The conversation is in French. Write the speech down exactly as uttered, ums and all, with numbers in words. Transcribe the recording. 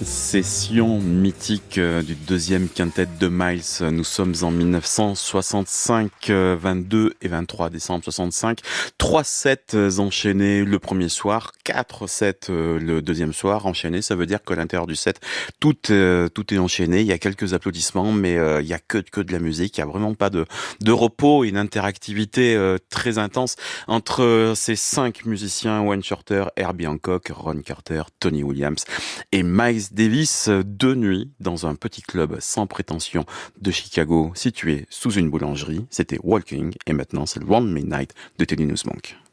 Session mythique euh, du deuxième quintet de Miles. Nous sommes en mille neuf cent soixante-cinq, euh, vingt-deux et vingt-trois décembre soixante-cinq. Trois sets enchaînés le premier soir, quatre sets euh, le deuxième soir enchaînés. Ça veut dire qu'à l'intérieur du set, tout, euh, tout est enchaîné. Il y a quelques applaudissements, mais euh, il y a que, que de la musique. Il y a vraiment pas de, de repos et une interactivité euh, très intense entre euh, ces cinq musiciens: Wayne Shorter, Herbie Hancock, Ron Carter, Tony Williams et Miles Davis, de nuit dans un petit club sans prétention de Chicago, situé sous une boulangerie. C'était Walking, et maintenant c'est le One Midnight de Teddy Monk.